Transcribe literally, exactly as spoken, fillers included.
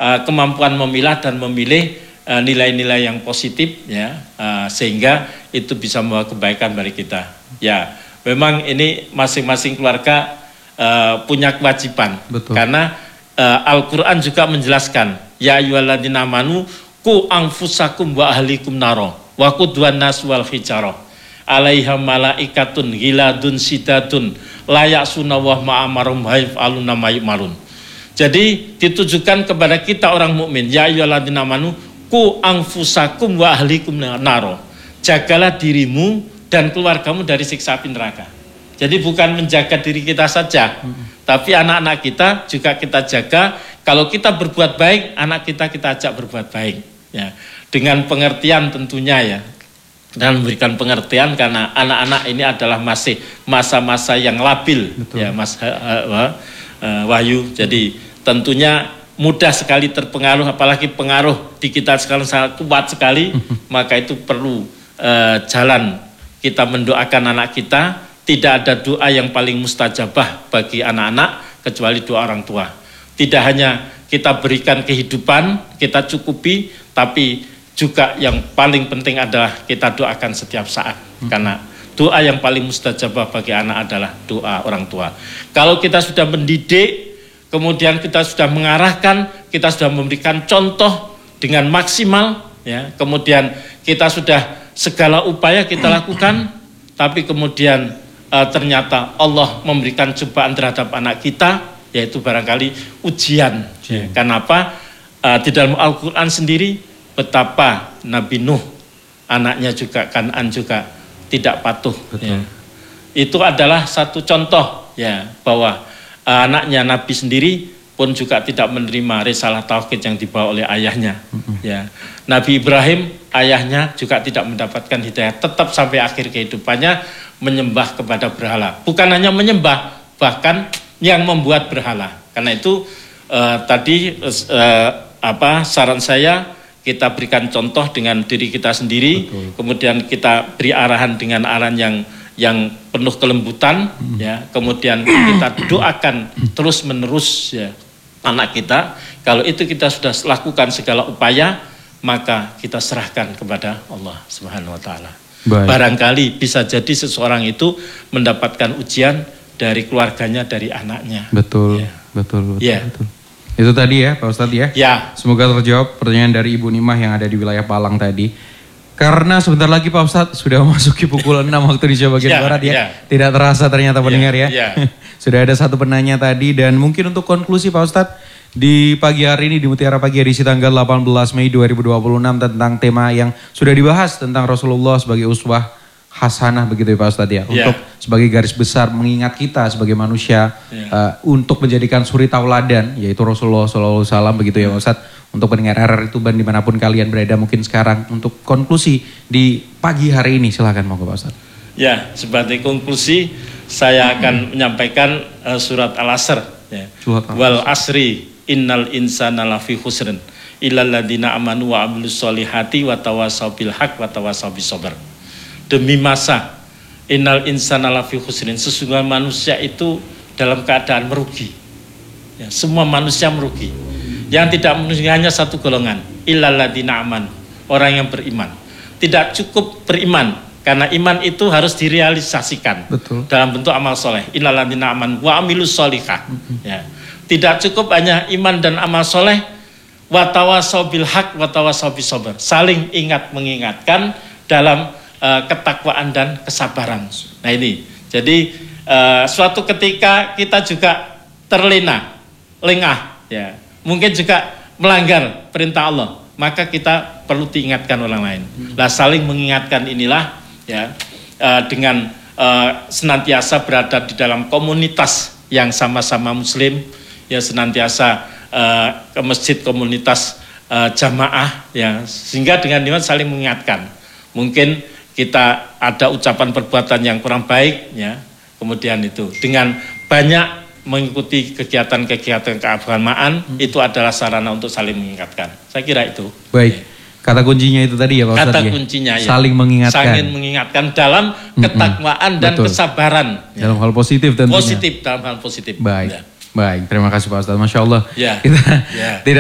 uh, kemampuan memilah dan memilih uh, nilai-nilai yang positif ya, uh, sehingga itu bisa membawa kebaikan bagi kita. Ya, memang ini masing-masing keluarga uh, punya kewajiban. Betul. Karena uh, Al-Qur'an juga menjelaskan, ya ayyuhalladzina amanu qu anfusakum wa ahlikum naro wa qudwan nas wal hijarah alaiha malaikatun ghiladun sidatun layak sunawah ma'amarum haif aluna mayumarun. Jadi ditujukan kepada kita orang mukmin, ya ayyuhalladzina amanu qu anfusakum wa ahlikum naro, jagalah dirimu dan keluargamu dari siksa api neraka. Jadi bukan menjaga diri kita saja, hmm. tapi anak-anak kita juga kita jaga. Kalau kita berbuat baik, anak kita kita ajak berbuat baik ya, dengan pengertian tentunya ya, dan memberikan pengertian karena anak-anak ini adalah masih masa-masa yang labil. Betul. Ya Mas uh, uh, uh, Wahyu. Jadi tentunya mudah sekali terpengaruh, apalagi pengaruh di kita sekarang sangat kuat sekali. Maka itu perlu uh, jalan kita mendoakan anak kita. Tidak ada doa yang paling mustajabah bagi anak-anak kecuali doa orang tua. Tidak hanya kita berikan kehidupan, kita cukupi, tapi juga yang paling penting adalah kita doakan setiap saat. Hmm. Karena doa yang paling mustajabah bagi anak adalah doa orang tua. Kalau kita sudah mendidik, kemudian kita sudah mengarahkan, kita sudah memberikan contoh dengan maksimal, ya, kemudian kita sudah segala upaya kita lakukan, tapi kemudian uh, ternyata Allah memberikan cobaan terhadap anak kita, yaitu barangkali ujian. Ya. Kenapa? Uh, di dalam Al-Quran sendiri, betapa Nabi Nuh, anaknya juga Kan'an juga tidak patuh. Ya. Itu adalah satu contoh ya, bahwa uh, anaknya Nabi sendiri pun juga tidak menerima risalah tauhid yang dibawa oleh ayahnya. Mm-hmm. Ya. Nabi Ibrahim, ayahnya juga tidak mendapatkan hidayah, tetap sampai akhir kehidupannya menyembah kepada berhala. Bukan hanya menyembah, bahkan yang membuat berhala. Karena itu uh, tadi uh, apa saran saya, kita berikan contoh dengan diri kita sendiri. Betul. Kemudian kita beri arahan dengan arahan yang yang penuh kelembutan, hmm. ya. Kemudian kita doakan terus menerus ya anak kita. Kalau itu kita sudah lakukan segala upaya, maka kita serahkan kepada Allah Subhanahu Wa Taala. Barangkali bisa jadi seseorang itu mendapatkan ujian dari keluarganya, dari anaknya. Betul, ya. betul, betul, ya. betul. Itu tadi ya Pak Ustadz ya. Ya. Semoga terjawab pertanyaan dari Ibu Nimah yang ada di wilayah Palang tadi. Karena sebentar lagi Pak Ustadz sudah memasuki pukul enam waktu di Jawa bagian ya, Barat ya. ya. Tidak terasa ternyata pendengar ya. ya. ya. Sudah ada satu penanya tadi dan mungkin untuk konklusi Pak Ustadz di pagi hari ini di Mutiara Pagi edisi tanggal delapan belas Mei dua ribu dua puluh enam tentang tema yang sudah dibahas tentang Rasulullah sebagai uswah hasanah begitu ya Pak Ustadz ya. Yeah. Untuk sebagai garis besar mengingat kita sebagai manusia yeah. uh, untuk menjadikan suri tauladan yaitu Rasulullah shallallahu alaihi wasallam begitu ya Pak Ustadz. Untuk pendengar R R I Tuban dimanapun kalian berada mungkin sekarang untuk konklusi di pagi hari ini silakan monggo Pak Ustadz. Ya, sebagai konklusi saya akan menyampaikan uh, surat Al-Asr ya. Wal asri innal insana lafi khusrin illal ladzina amanu wa amilus solihati wa tawassaw bil haq wa tawassaw bis sabr. Demi masa innal insana lafi khusrin, sesungguhnya manusia itu dalam keadaan merugi ya, semua manusia merugi. Yang tidak merugi hanya satu golongan, illal ladzina amanu, orang yang beriman. Tidak cukup beriman, karena iman itu harus direalisasikan. Betul. Dalam bentuk amal soleh. Innal ladzina amanu wa amilus solihah. Mm-hmm. Ya. Tidak cukup hanya iman dan amal soleh, wa tawassaw bil haq wa tawassaw bis sabr. Saling ingat mengingatkan dalam uh, ketakwaan dan kesabaran. Nah ini, jadi uh, suatu ketika kita juga terlena, lengah, ya, mungkin juga melanggar perintah Allah, maka kita perlu diingatkan orang lain. Lah saling mengingatkan inilah, ya, uh, dengan uh, senantiasa berada di dalam komunitas yang sama-sama Muslim. Ya senantiasa uh, ke masjid komunitas uh, jamaah ya, sehingga dengan niat saling mengingatkan. Mungkin kita ada ucapan perbuatan yang kurang baik ya, kemudian itu dengan banyak mengikuti kegiatan-kegiatan keagamaan hmm. itu adalah sarana untuk saling mengingatkan. Saya kira itu. Baik. Kata kuncinya itu tadi ya Pak Ustadz. Kata ya? kuncinya ya. Saling mengingatkan. Saling mengingatkan dalam ketakwaan dan Betul. kesabaran. Dalam ya. hal positif tentunya. Positif dalam hal positif. Baik. Ya. Baik, terima kasih Pak Ustadz. Masya Allah. Ya. Kita ya. tidak